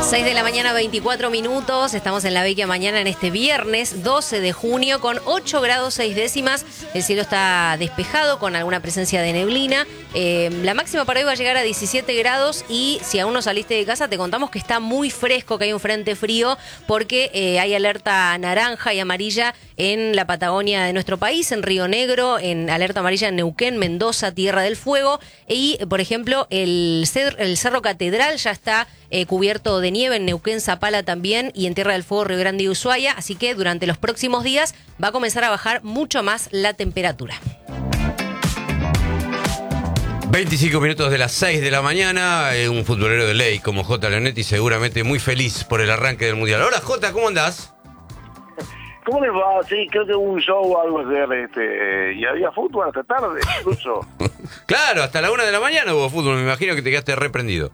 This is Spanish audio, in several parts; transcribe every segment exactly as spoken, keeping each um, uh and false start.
seis de la mañana, veinticuatro minutos. Estamos en La Vecchia Mañana en este viernes doce de junio con ocho grados seis décimas. El cielo está despejado con alguna presencia de neblina. Eh, la máxima para hoy va a llegar a diecisiete grados y si aún no saliste de casa te contamos que está muy fresco, que hay un frente frío porque eh, hay alerta naranja y amarilla en la Patagonia de nuestro país, en Río Negro, en alerta amarilla en Neuquén, Mendoza, Tierra del Fuego y, por ejemplo, el, cer el Cerro Catedral ya está eh, cubierto de nieve en Neuquén, Zapala también y en Tierra del Fuego, Río Grande y Ushuaia, así que durante los próximos días va a comenzar a bajar mucho más la temperatura. veinticinco minutos de las seis de la mañana, eh, un futbolero de ley como J. Leonetti seguramente muy feliz por el arranque del Mundial. Hola J, ¿cómo andás? ¿Cómo les va? Sí, creo que hubo un show o algo así, este, y había fútbol hasta tarde, incluso. Claro, hasta la una de la mañana hubo fútbol, me imagino que te quedaste reprendido.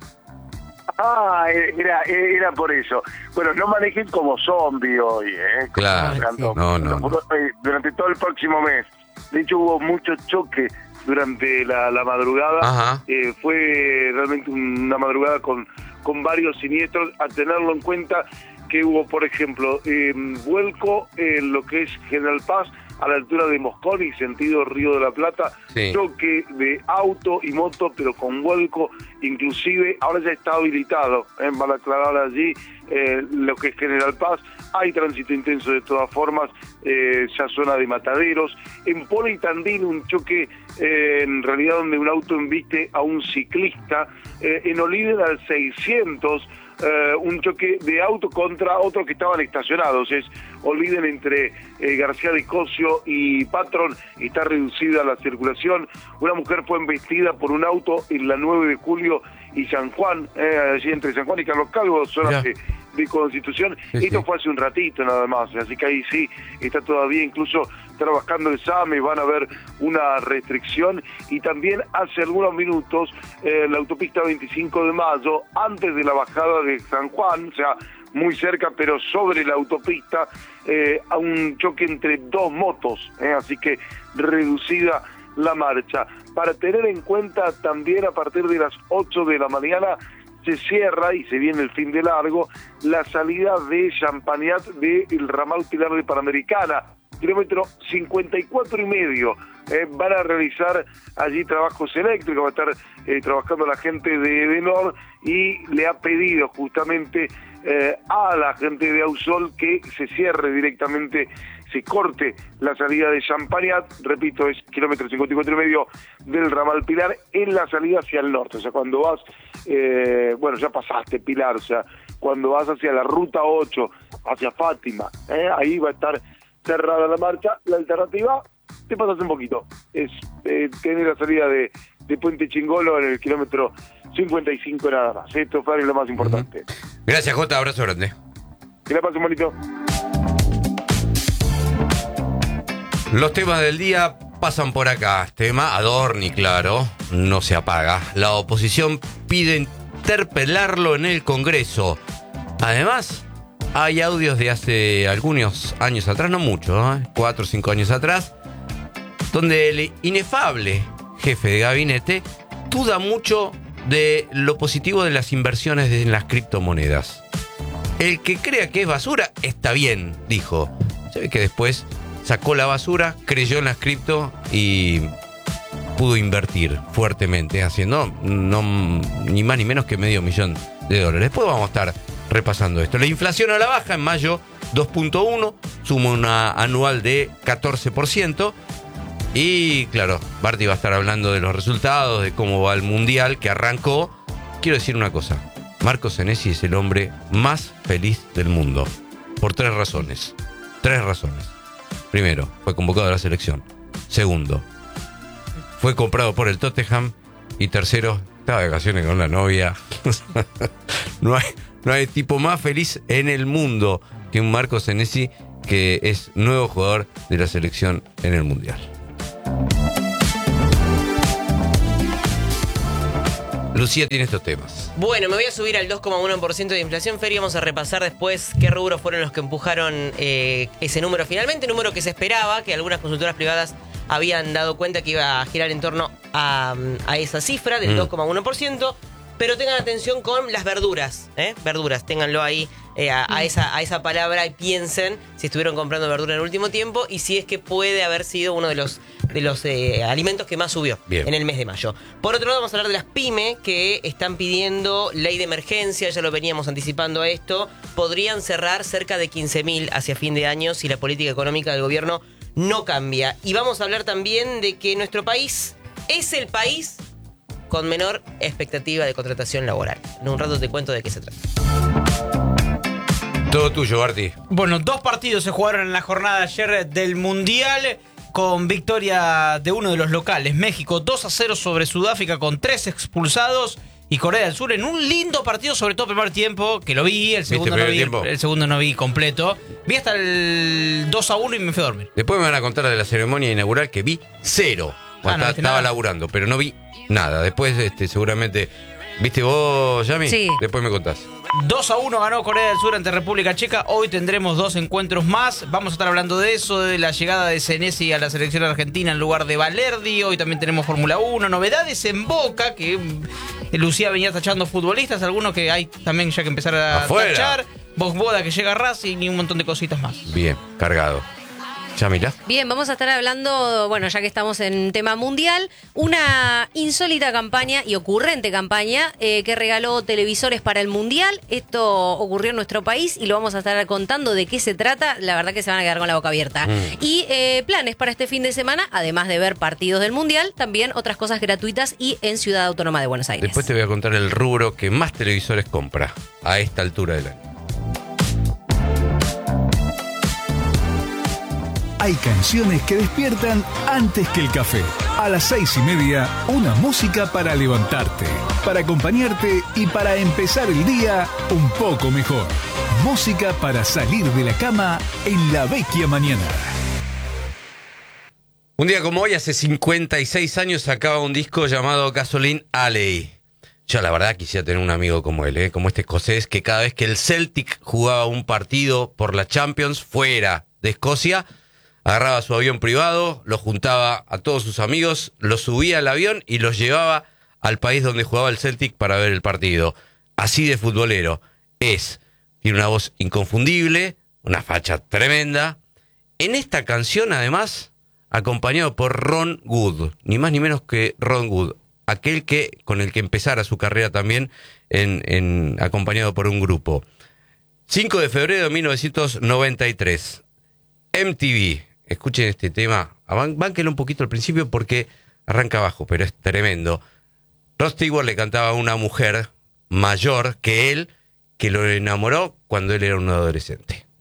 Ah, era, era por eso. Bueno, no manejen como zombie hoy, ¿eh? Claro, Tanto, no, no, no. Durante todo el próximo mes. De hecho, hubo mucho choque durante la, la madrugada. Eh, fue realmente una madrugada con, con varios siniestros, a tenerlo en cuenta que hubo, por ejemplo, eh, vuelco en lo que es General Paz, a la altura de Mosconi, sentido Río de la Plata, sí. Choque de auto y moto, pero con vuelco, inclusive ahora ya está habilitado, ¿eh? Van a aclarar allí eh, lo que es General Paz, hay tránsito intenso de todas formas, eh, ya zona de Mataderos, en Polo y Tandil un choque eh, en realidad donde un auto embiste a un ciclista, eh, en Oliden al seiscientos, Uh, un choque de auto contra otros que estaban estacionados. Es, olviden, entre eh, García de Cosio y Patrón está reducida la circulación. Una mujer fue embestida por un auto en la nueve de julio y San Juan, eh, allí entre San Juan y Carlos Calvo, zona de, de Constitución. Sí, Esto sí. fue hace un ratito nada más, así que ahí sí está todavía incluso trabajando el SAME, van a ver una restricción. Y también hace algunos minutos eh, la autopista veinticinco de mayo, antes de la bajada de San Juan, o sea, muy cerca, pero sobre la autopista, eh, a un choque entre dos motos, eh, así que reducida la marcha. Para tener en cuenta también, a partir de las ocho de la mañana se cierra y se viene el fin de largo la salida de Champagnat del ramal Pilar de Panamericana, kilómetro cincuenta y cuatro y medio. Eh, van a realizar allí trabajos eléctricos, va a estar eh, trabajando la gente de Edenor y le ha pedido justamente eh, a la gente de Ausol que se cierre directamente, se corte la salida de Champagnat, repito, es kilómetro cincuenta y cuatro y medio del ramal Pilar, en la salida hacia el norte, o sea, cuando vas, eh, bueno, ya pasaste Pilar, o sea, cuando vas hacia la ruta ocho, hacia Fátima, eh, ahí va a estar cerrada la marcha. La alternativa, te pasas un poquito, es eh, tener la salida de, de Puente Chingolo en el kilómetro cincuenta y cinco nada más. Esto fue lo más importante. Uh-huh. Gracias, Jota, abrazo grande. Que la pasen bonito. Los temas del día pasan por acá. Tema Adorni, claro, no se apaga. La oposición pide interpelarlo en el Congreso. Además, hay audios de hace algunos años atrás, no mucho, ¿eh? cuatro o cinco años atrás, donde el inefable jefe de gabinete duda mucho de lo positivo de las inversiones en las criptomonedas. El que crea que es basura está bien, dijo. Se ve que después sacó la basura, creyó en las cripto y pudo invertir fuertemente, haciendo no, ni más ni menos que medio millón de dólares. Después vamos a estar repasando esto. La inflación a la baja en mayo dos punto uno, suma una anual de catorce por ciento. Y claro, Barty va a estar hablando de los resultados, de cómo va el Mundial que arrancó. Quiero decir una cosa, Marco Senesi es el hombre más feliz del mundo, por tres razones. Tres razones. Primero, fue convocado a la selección. Segundo, fue comprado por el Tottenham. Y tercero, estaba de vacaciones con la novia. No hay, no hay tipo más feliz en el mundo que un Marco Senesi, que es nuevo jugador de la selección en el Mundial. Lucía tiene estos temas. Bueno, me voy a subir al dos coma uno por ciento de inflación, Fer, y vamos a repasar después qué rubros fueron los que empujaron eh, ese número finalmente, número que se esperaba, que algunas consultoras privadas habían dado cuenta que iba a girar en torno a, a esa cifra del mm. dos coma uno por ciento. pero tengan atención con las verduras, ¿eh? Verduras, ténganlo ahí eh, a, a, esa, a esa palabra y piensen si estuvieron comprando verdura en el último tiempo y si es que puede haber sido uno de los, de los eh, alimentos que más subió Bien. en el mes de mayo. Por otro lado, vamos a hablar de las pymes que están pidiendo ley de emergencia, ya lo veníamos anticipando a esto, podrían cerrar cerca de quince mil hacia fin de año si la política económica del gobierno no cambia. Y vamos a hablar también de que nuestro país es el país con menor expectativa de contratación laboral. En un rato te cuento de qué se trata. Todo tuyo, Barty. Bueno, dos partidos se jugaron en la jornada de ayer del Mundial con victoria de uno de los locales, México dos a cero sobre Sudáfrica con tres expulsados y Corea del Sur en un lindo partido, sobre todo el primer tiempo, que lo vi, el segundo no vi, tiempo? el segundo no vi completo. Vi hasta el dos a uno y me fui a dormir. Después me van a contar de la ceremonia inaugural que vi cero. Ah, no, estaba laburando, pero no vi nada. Después, este, seguramente, ¿viste vos, Yami? Sí. Después me contás. dos a uno ganó Corea del Sur ante República Checa. Hoy tendremos dos encuentros más. Vamos a estar hablando de eso, de la llegada de Senesi a la selección argentina en lugar de Valerdi. Hoy también tenemos Fórmula uno. Novedades en Boca, que Lucía venía tachando futbolistas. Algunos que hay también ya que empezar a Afuera. tachar. Boda que llega a Racing y un montón de cositas más. Bien, cargado. Yamila. Bien, vamos a estar hablando, bueno, ya que estamos en tema mundial, una insólita campaña y ocurrente campaña eh, que regaló televisores para el mundial. Esto ocurrió en nuestro país y lo vamos a estar contando de qué se trata. La verdad que se van a quedar con la boca abierta. Mm. Y eh, planes para este fin de semana, además de ver partidos del mundial, también otras cosas gratuitas y en Ciudad Autónoma de Buenos Aires. Después te voy a contar el rubro que más televisores compra a esta altura del año. Hay canciones que despiertan antes que el café. A las seis y media, una música para levantarte, para acompañarte y para empezar el día un poco mejor. Música para salir de la cama en la vecchia mañana. Un día como hoy, hace cincuenta y seis años, sacaba un disco llamado Gasoline Alley. Yo la verdad quisiera tener un amigo como él, ¿eh? como este escocés, que cada vez que el Celtic jugaba un partido por la Champions fuera de Escocia, agarraba su avión privado, lo juntaba a todos sus amigos, los subía al avión y los llevaba al país donde jugaba el Celtic para ver el partido. Así de futbolero es. Tiene una voz inconfundible, una facha tremenda. En esta canción, además, acompañado por Ron Wood, ni más ni menos que Ron Wood, aquel que con el que empezara su carrera también, en, en, acompañado por un grupo. cinco de febrero de mil novecientos noventa y tres. M T V. Escuchen este tema, bánquenlo un poquito al principio porque arranca abajo, pero es tremendo. Rod Stewart le cantaba a una mujer mayor que él, que lo enamoró cuando él era un adolescente.